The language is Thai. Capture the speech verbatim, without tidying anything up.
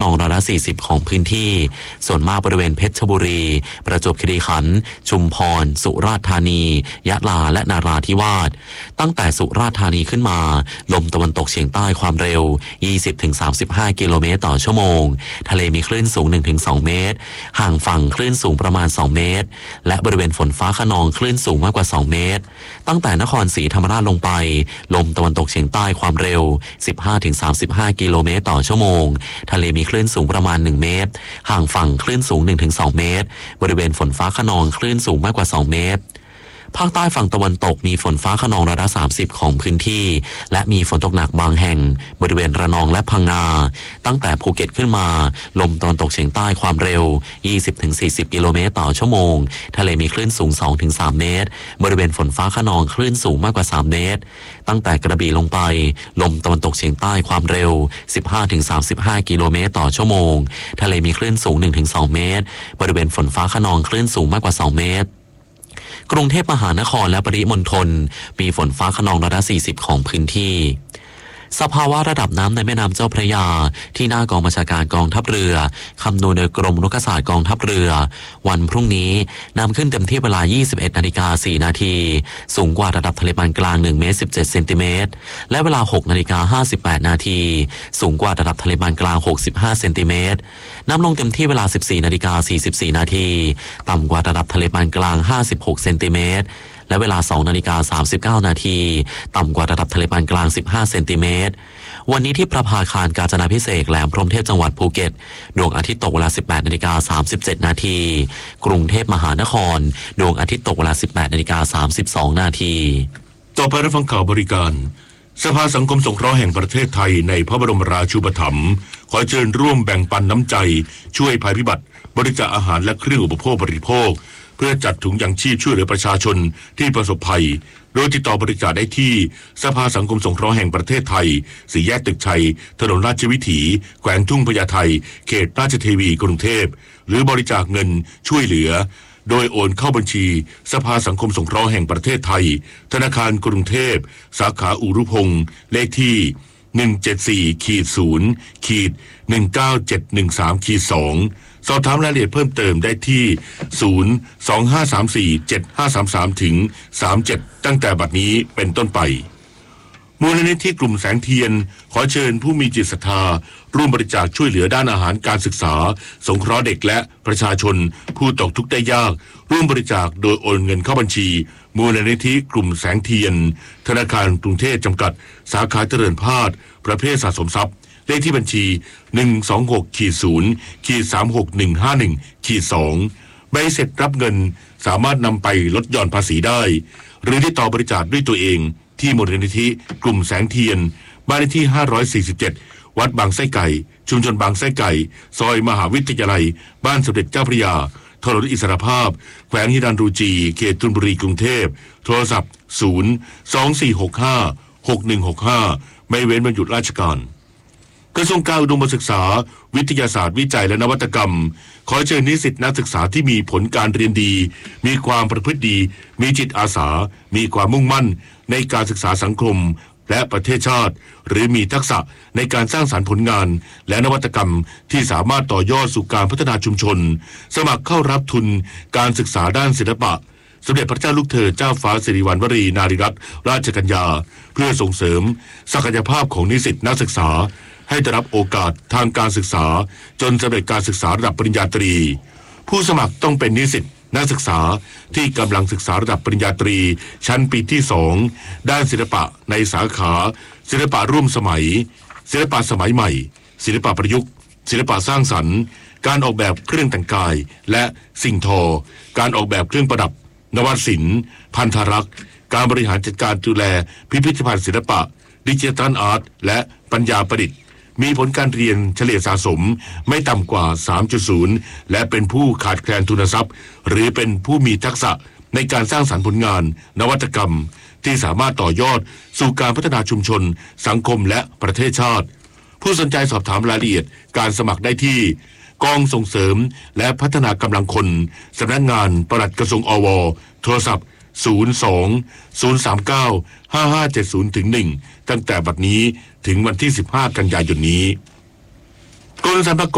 องร้อยละสี่สิบของพื้นที่ส่วนมากบริเวณเพชรบุรีประจวบคีรีขันธ์ชุมพรสุราษฎร์ธานียะลาและนาราธิวาสตั้งแต่สุราษฎร์ธานีขึ้นมาลมตะวันตกเฉียงใต้ความเร็ว ยี่สิบถึงสามสิบห้า กิโลเมตรต่อชั่วโมงทะเลมีคลื่นสูง หนึ่งถึงสอง เมตรห่างฝั่งคลื่นสูงประมาณสองเมตรและบริเวณฝนฟ้าคะนองคลื่นสูงมากกว่าสองเมตรตั้งแต่นครศรีธรรมราชลงไปลมตะวันตกเฉียงใต้ความเร็ว สิบห้าถึงสามสิบห้า กิโลเมตรต่อชั่วโมงทะเลมีคลื่นสูงประมาณหนึ่งเมตรห่างฝั่งคลื่นสูง หนึ่งถึงสอง เมตรบริเวณฝนฟ้าคะนองคลื่นสูงมากกว่าสองเมตรภาคใต้ฝั่งตะวันตกมีฝนฟ้าคะนองร้อยละสามสิบของพื้นที่และมีฝนตกหนักบางแห่งบริเวณระนองและพังงาตั้งแต่ภูเก็ตขึ้นมาลมตะวันตกเฉียงใต้ความเร็ว ยี่สิบถึงสี่สิบ กิโลเมตรต่อชั่วโมงทะเลมีคลื่นสูง สองถึงสาม เมตรบริเวณฝนฟ้าคะนองคลื่นสูงมากกว่าสามเมตรตั้งแต่กระบี่ลงไปลมตะวันตกเฉียงใต้ความเร็ว สิบห้าถึงสามสิบห้า กิโลเมตรต่อชั่วโมงทะเลมีคลื่นสูง หนึ่งถึงสอง เมตรบริเวณฝนฟ้าคะนองคลื่นสูงมากกว่าสองเมตรกรุงเทพมหานครและปริมณฑลมีฝนฟ้าคะนองร้อยละสี่สิบของพื้นที่สภาวะระดับน้ำในแม่น้ำเจ้าพระยาที่หน้ากองบัญชาการกองทัพเรือคำนวณโดยกรมรุกศาสตร์กองทัพเรือวันพรุ่งนี้น้ำขึ้นเต็มที่เวลา ยี่สิบเอ็ดนาฬิกาสี่นาทีสูงกว่าระดับทะเลปานกลางหนึ่งเมตรสิบเจ็ดเซนติเมตรและเวลา หกนาฬิกาห้าสิบแปดนาทีสูงกว่าระดับทะเลปานกลางหกสิบห้าเซนติเมตรน้ำลงเต็มที่เวลา สิบสี่นาฬิกาสี่สิบสี่นาทีต่ำกว่าระดับทะเลปานกลางห้าสิบหกเซนติเมตรและเวลา สองนาฬิกาสามสิบเก้านาทีต่ำกว่าระดับทะเลปานกลางสิบห้าเซนติเมตรวันนี้ที่ประภาคารกาญจนาภิเษกแหลมพรหมเทพจังหวัดภูเก็ตดวงอาทิตย์ตกเวลา สิบแปดนาฬิกาสามสิบเจ็ดนาทีกรุงเทพมหานครดวงอาทิตย์ตกเวลา สิบแปดนาฬิกาสามสิบสองนาทีต่อไปรับฟังข่าวบริการสภาสังคมสงเคราะห์แห่งประเทศไทยในพระบรมราชูปถัมภ์ขอเชิญร่วมแบ่งปันน้ำใจช่วยภัยพิบัติบริจาคอาหารและเครื่องอุปโภคบริโภคเพื่อจัดถุงยังชีพช่วยเหลือประชาชนที่ประสบภัยโดยติดต่อบริจาคได้ที่สภาสังคมสงเคราะห์แห่งประเทศไทยสี่แยกตึกชัยถนนราชวิถีแขวงทุ่งพญาไทเขตราชเทวีกรุงเทพหรือบริจาคเงินช่วยเหลือโดยโอนเข้าบัญชีสภาสังคมสงเคราะห์แห่งประเทศไทยธนาคารกรุงเทพสาขาอุรุพงศ์เลขที่ หนึ่งเจ็ดสี่ ศูนย์ หนึ่งเก้าเจ็ดหนึ่งสาม สองสอบถามรายละเอียดเพิ่มเติมได้ที่ ศูนย์ สอง ห้า สาม สี่ เจ็ด ห้า สาม สาม ถึง สามเจ็ด ตั้งแต่บัดนี้เป็นต้นไปมูลนิธิกลุ่มแสงเทียนขอเชิญผู้มีจิตศรัทธาร่วมบริจาคช่วยเหลือด้านอาหารการศึกษาสงเคราะห์เด็กและประชาชนผู้ตกทุกข์ได้ยากร่วมบริจาคโดยโอนเงินเข้าบัญชีมูลนิธิกลุ่มแสงเทียนธนาคารกรุงเทพจำกัดสาขาเจริญพาดประเภทสะสมทรัพย์เลขที่บัญชี หนึ่ง สอง หก ศูนย์ สาม หก หนึ่ง ห้า หนึ่ง สอง ใบเสร็จรับเงินสามารถนำไปลดหย่อนภาษีได้หรือติดต่อบริจาคด้วยตัวเองที่มูลนิธิกลุ่มแสงเทียนบ้านเลขที่ห้าร้อยสี่สิบเจ็ดวัดบางไส้ไก่ชุมชนบางไส้ไก่ซอยมหาวิทยาลัยบ้านสมเด็จเจ้าพระยาถนนอิสรภาพแขวงฮิรันรูจีเขตธนบุรีกรุงเทพโทรศัพท์ศูนย์ สอง สี่ หก ห้า หก หนึ่ง หก ห้าไม่เว้นวันหยุดราชการกระทรวงการอุดมศึกษาวิทยาศาสตร์วิจัยและนวัตกรรมขอเชิญนิสิตนักศึกษาที่มีผลการเรียนดีมีความประพฤติดีมีจิตอาสามีความมุ่งมั่นในการศึกษาสังคมและประเทศชาติหรือมีทักษะในการสร้างสรรค์ผลงานและนวัตกรรมที่สามารถต่อยอดสู่การพัฒนาชุมชนสมัครเข้ารับทุนการศึกษาด้านศิลปะสมเด็จพระเจ้าลูกเธอเจ้าฟ้าสิริวัณวรีนารีรัตนราชกัญญาเพื่อส่งเสริมศักยภาพของนิสิตนักศึกษาให้ได้รับโอกาสทางการศึกษาจนสำเร็จการศึกษาระดับปริญญาตรีผู้สมัครต้องเป็นนิสิตนักศึกษาที่กำลังศึกษาระดับปริญญาตรีชั้นปีที่สองด้านศิลปะในสาขาศิลปะร่วมสมัยศิลปะสมัยใหม่ศิลปะประยุกต์ศิลปะสร้างสรรค์การออกแบบเครื่องแต่งกายและสิ่งทอการออกแบบเครื่องประดับนวศิลป์พันธรักษ์การบริหารจัดการดูแลพิพิธภัณฑ์ศิลปะดิจิทัลอาร์ตและปัญญาประดิษฐ์มีผลการเรียนเฉลี่ยสะสมไม่ต่ำกว่า สามจุดศูนย์ และเป็นผู้ขาดแคลนทุนทรัพย์หรือเป็นผู้มีทักษะในการสร้างสรรค์ผลงานนวัตกรรมที่สามารถต่อยอดสู่การพัฒนาชุมชนสังคมและประเทศชาติผู้สนใจสอบถามรายละเอียดการสมัครได้ที่กองส่งเสริมและพัฒนากำลังคนสำนักงานปลัดกระทรวงอวโทรศัพท์ศูนย์ สอง ศูนย์ สาม เก้า ห้า ห้า เจ็ด ศูนย์ ถึง หนึ่งตั้งแต่บัดนี้ถึงวันที่สิบห้ากันยายนนี้กรมสรรพากร